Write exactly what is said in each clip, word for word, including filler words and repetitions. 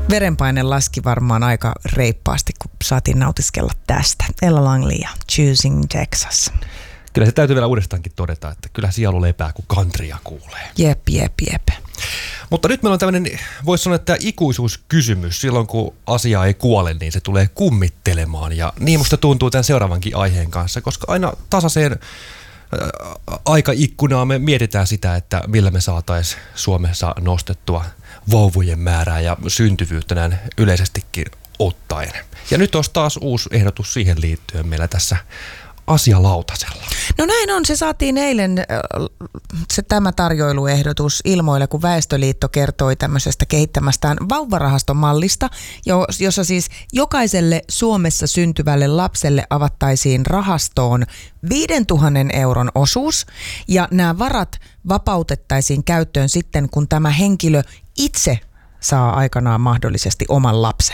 Verenpaine laski varmaan aika reippaasti, kun saatiin nautiskella tästä. Ella Langley ja Choosing Texas. Kyllä se täytyy vielä uudestaankin todeta, että kyllä sielu lepää, kun countrya kuulee. Jep, jep, jep. Mutta nyt meillä on tämmöinen, voisi sanoa, että ikuisuuskysymys. Silloin kun asia ei kuole, niin se tulee kummittelemaan. Ja niin musta tuntuu tämän seuraavankin aiheen kanssa, koska aina tasaiseen aikaikkunaan me mietitään sitä, että millä me saataisiin Suomessa nostettua vauvojen määrää ja syntyvyyttä näin yleisestikin ottaen. Ja nyt olisi taas uusi ehdotus siihen liittyen meillä tässä asialautasella. No näin on, se saatiin eilen se, tämä tarjoiluehdotus ilmoille, kun Väestöliitto kertoi tämmöisestä kehittämästään vauvarahastomallista, jossa siis jokaiselle Suomessa syntyvälle lapselle avattaisiin rahastoon viisituhatta euron osuus, ja nämä varat vapautettaisiin käyttöön sitten, kun tämä henkilö itse saa aikanaan mahdollisesti oman lapsen.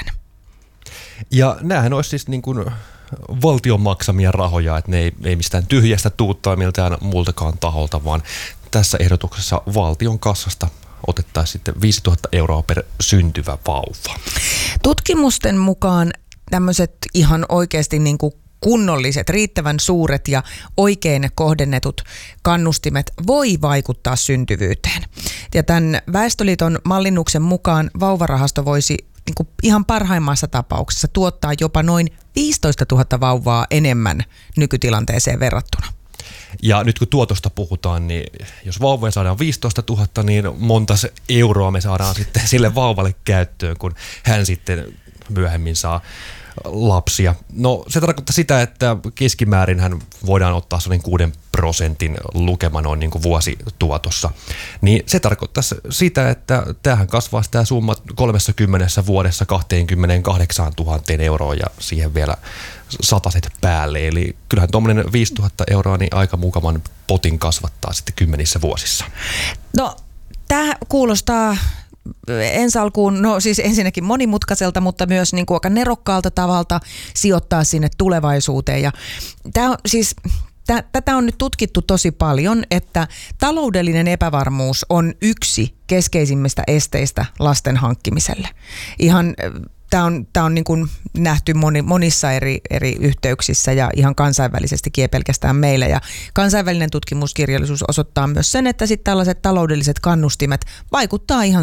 Ja näähän olisi siis niin kuin valtion maksamia rahoja, että ne ei, ei mistään tyhjästä tuuttaa miltään muultakaan taholta, vaan tässä ehdotuksessa valtion kassasta otettaisiin sitten viisituhatta euroa per syntyvä vauva. Tutkimusten mukaan tämmöiset ihan oikeasti niin kuin kunnolliset, riittävän suuret ja oikein kohdennetut kannustimet voi vaikuttaa syntyvyyteen. Ja tämän Väestöliiton mallinnuksen mukaan vauvarahasto voisi niin kuin ihan parhaimmassa tapauksessa tuottaa jopa noin viisitoistatuhatta vauvaa enemmän nykytilanteeseen verrattuna. Ja nyt kun tuotosta puhutaan, niin jos vauvoja saadaan viisitoistatuhatta, niin monta euroa me saadaan sitten sille vauvalle käyttöön, kun hän sitten myöhemmin saa lapsia. No se tarkoittaa sitä, että keskimäärin hän voidaan ottaa sellainen kuuden prosentin lukema noin niin kuin vuosituotossa. Niin se tarkoittaa sitä, että tämähän kasvaa tämä summa kolmekymmentä vuodessa kaksikymmentäkahdeksantuhatta euroa ja siihen vielä sataset päälle. Eli kyllähän tuommoinen viisituhatta euroa niin aika mukavan potin kasvattaa sitten kymmenissä vuosissa. No tämä kuulostaa ensi alkuun, no siis ensinnäkin monimutkaiselta, mutta myös niin kuin aika nerokkaalta tavalta sijoittaa sinne tulevaisuuteen. Ja tämä on siis, tä, tätä on nyt tutkittu tosi paljon, että taloudellinen epävarmuus on yksi keskeisimmistä esteistä lasten hankkimiselle. Ihan Tämä on, tämä on niin kuin nähty moni, monissa eri, eri yhteyksissä ja ihan kansainvälisestikin, ei pelkästään meillä. Ja kansainvälinen tutkimuskirjallisuus osoittaa myös sen, että sitten tällaiset taloudelliset kannustimet vaikuttaa ihan